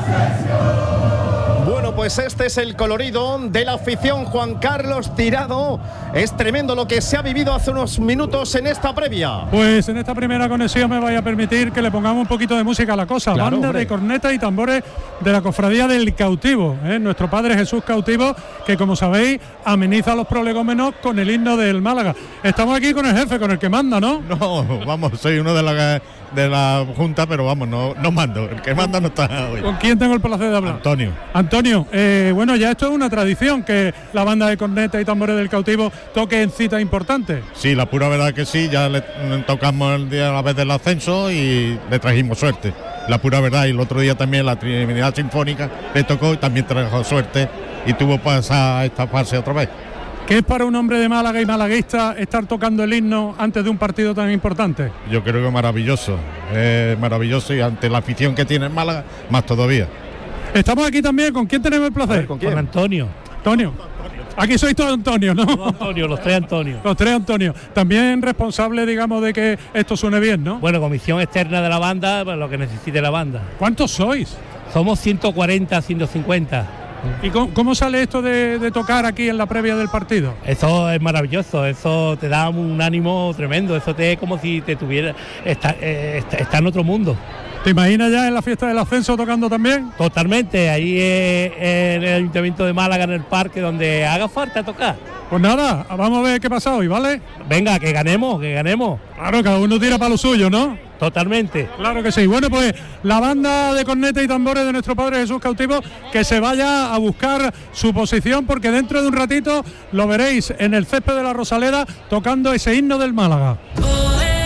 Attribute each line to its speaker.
Speaker 1: Bueno, pues este es el colorido de la afición. Juan Carlos Tirado, es tremendo lo que se ha vivido hace unos minutos en esta previa.
Speaker 2: Pues en esta primera conexión me vaya a permitir que le pongamos un poquito de música a la cosa.
Speaker 1: Claro,
Speaker 2: Banda
Speaker 1: hombre.
Speaker 2: de cornetas y tambores de la cofradía del Cautivo, nuestro Padre Jesús Cautivo, que como sabéis ameniza los prolegómenos con el himno del Málaga. Estamos aquí con el jefe, con el que manda, ¿no?
Speaker 3: No, vamos, soy uno de la Junta, pero vamos, no mando. El que manda no está hoy.
Speaker 2: ¿Con quién tengo el placer de hablar? Antonio, bueno, ya esto es una tradición, que la banda de cornetas y tambores del Cautivo toque en citas importantes.
Speaker 3: Sí, la pura verdad que sí, ya le tocamos el día a la vez del ascenso y le trajimos suerte. La pura verdad, y el otro día también la Trinidad Sinfónica le tocó y también trajo suerte y tuvo pasar esta fase otra vez.
Speaker 2: ¿Qué es para un hombre de Málaga y malaguista estar tocando el himno antes de un partido tan importante?
Speaker 3: Yo creo que maravilloso y ante la afición que tiene en Málaga, más todavía.
Speaker 2: Estamos aquí también, ¿con quién tenemos el placer?
Speaker 1: ¿Con quién?
Speaker 4: Con Antonio.
Speaker 2: Antonio. Aquí sois todos Antonio, ¿no?
Speaker 4: Todo Antonio, los tres Antonio.
Speaker 2: Los tres Antonio. También responsable, digamos, de que esto suene bien, ¿no?
Speaker 4: Bueno, comisión externa de la banda, pues lo que necesite la banda.
Speaker 2: ¿Cuántos sois?
Speaker 4: Somos 140, 150.
Speaker 2: ¿Y cómo sale esto de tocar aquí en la previa del partido?
Speaker 4: Eso es maravilloso, eso te da un ánimo tremendo, eso te es como si te tuviera, está en otro mundo.
Speaker 2: ¿Te imaginas ya en la fiesta del ascenso tocando también?
Speaker 4: Totalmente, ahí en el Ayuntamiento de Málaga, en el parque, donde haga falta tocar.
Speaker 2: Pues nada, vamos a ver qué pasa hoy, ¿vale?
Speaker 4: Venga, que ganemos.
Speaker 2: Claro, cada uno tira para lo suyo, ¿no?
Speaker 4: Totalmente.
Speaker 2: Claro que sí. Bueno, pues la banda de cornetas y tambores de nuestro Padre Jesús Cautivo, que se vaya a buscar su posición, porque dentro de un ratito lo veréis en el césped de la Rosaleda tocando ese himno del Málaga.